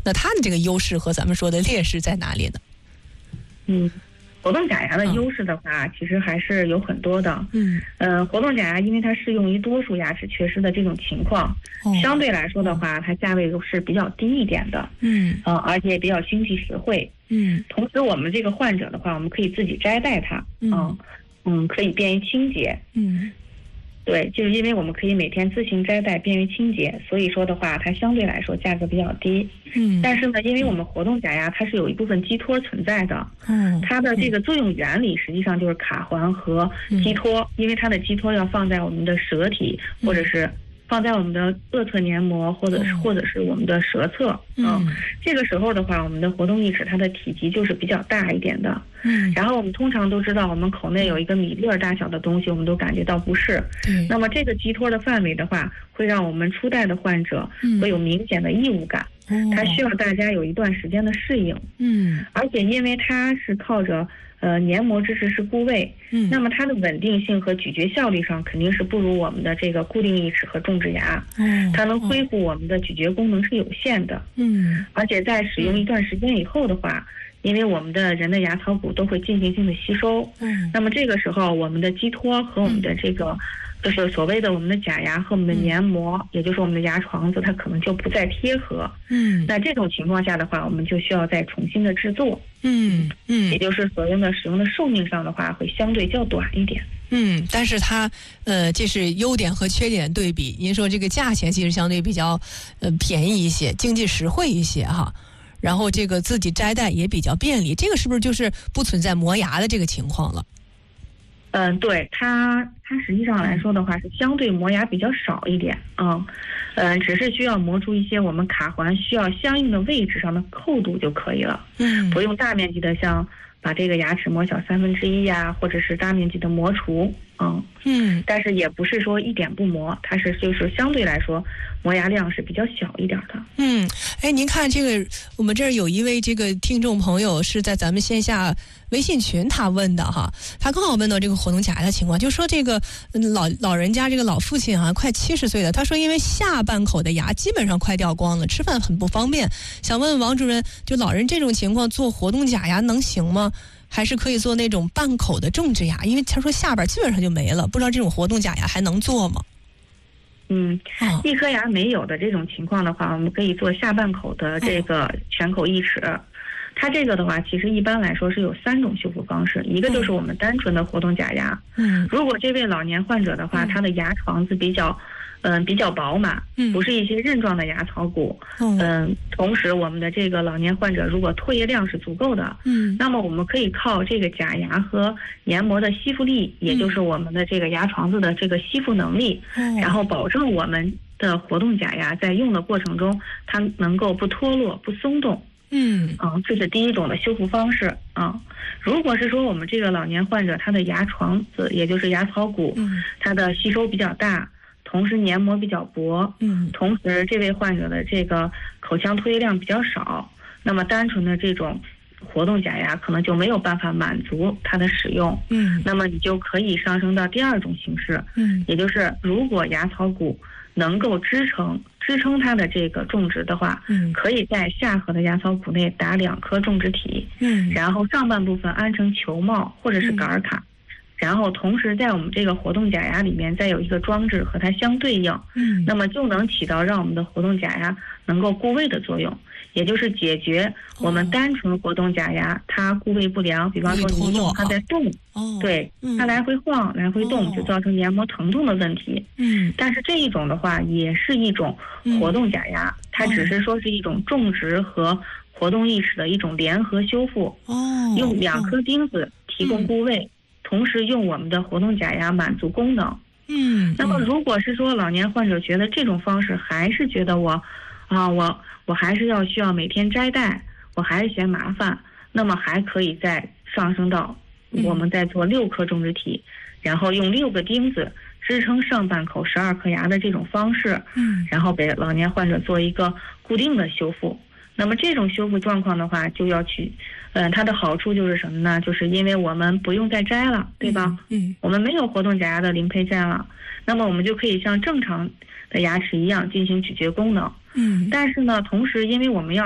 那它的这个优势和咱们说的劣势在哪里呢？ 活动假牙的优势的话，其实还是有很多的。活动假牙因为它适用于多数牙齿缺失的这种情况，相对来说的话，它价位是比较低一点的。而且也比较经济实惠。同时我们这个患者的话，我们可以自己摘戴它，可以便于清洁。对，就是因为我们可以每天自行摘戴，便于清洁，所以说的话，它相对来说价格比较低。但是呢，因为我们活动假牙它是有一部分基托存在的，它的这个作用原理实际上就是卡环和基托，因为它的基托要放在我们的舌体，或者是放在我们的颚侧黏膜，或者是我们的舌侧。这个时候的话，我们的活动义齿它的体积就是比较大一点的。然后我们通常都知道，我们口内有一个米粒儿大小的东西，我们都感觉到不适。那么这个基托的范围的话，会让我们初代的患者会有明显的异物感。它需要大家有一段时间的适应。而且因为它是靠着黏膜支持式固位，那么它的稳定性和咀嚼效率上肯定是不如我们的这个固定义齿和种植牙。它能恢复我们的咀嚼功能是有限的。而且在使用一段时间以后的话，因为我们的人的牙槽骨都会进行性的吸收，那么这个时候我们的基托和我们的这个就是所谓的我们的假牙和我们的黏膜，也就是我们的牙床子，它可能就不再贴合。那这种情况下的话，我们就需要再重新的制作。也就是所用的使用的寿命上的话，会相对较短一点。 但是它这是优点和缺点对比。您说这个价钱其实相对比较便宜一些，经济实惠一些哈。然后这个自己摘戴也比较便利，这个是不是就是不存在磨牙的这个情况了？ 对，它实际上来说的话是相对磨牙比较少一点。只是需要磨出一些我们卡环需要相应的位置上的扣度就可以了。不用大面积的像把这个牙齿磨小1/3呀，或者是大面积的磨除。但是也不是说一点不磨，它是就是相对来说磨牙量是比较小一点的。 您看这个，我们这儿有一位这个听众朋友是在咱们线下微信群他问的哈，他刚好问到这个活动假牙的情况，就说这个老人家这个老父亲啊，快70岁了，他说因为下半口的牙基本上快掉光了，吃饭很不方便，想问王主任，就老人这种情况做活动假牙能行吗？还是可以做那种半口的种植牙？因为他说下边基本上就没了，不知道这种活动假牙还能做吗？ 一颗牙没有的这种情况的话，我们可以做下半口的这个全口义齿。它这个的话，其实一般来说是有3种修复方式，一个就是我们单纯的活动假牙。如果这位老年患者的话，他的牙床子比较饱满，不是一些刃状的牙槽骨。同时我们的这个老年患者如果唾液量是足够的，那么我们可以靠这个假牙和黏膜的吸附力，也就是我们的这个牙床子的这个吸附能力，然后保证我们的活动假牙在用的过程中，它能够不脱落、不松动。这是第一种的修复方式。如果是说我们这个老年患者他的牙床子，也就是牙槽骨，它的吸收比较大，同时黏膜比较薄，同时这位患者的这个口腔唾液量比较少，那么单纯的这种活动假牙可能就没有办法满足它的使用。那么你就可以上升到第2种形式，也就是如果牙槽骨能够支撑它的这个种植的话，可以在下颌的牙槽骨内打2颗种植体，然后上半部分安成球帽或者是杆卡，然后同时在我们这个活动假牙里面再有一个装置和它相对应，那么就能起到让我们的活动假牙能够固位的作用，也就是解决我们单纯活动假牙它固位不良，比方说你一动它在动，对，它来回晃来回动，就造成黏膜疼痛的问题。但是这一种的话也是一种活动假牙，它只是说是一种种植和活动义齿的一种联合修复，用2颗钉子提供固位，同时用我们的活动假牙满足功能。那么如果是说老年患者觉得这种方式还是觉得我还是需要每天摘戴，我还是嫌麻烦，那么还可以再上升到我们再做6颗种植体，然后用6个钉子支撑上半口12颗牙的这种方式，然后给老年患者做一个固定的修复。那么这种修复状况的话，就要去，它的好处就是什么呢？就是因为我们不用再摘了，对吧？我们没有活动假牙的零配件了，那么我们就可以像正常的牙齿一样进行咀嚼功能。但是呢，同时因为我们要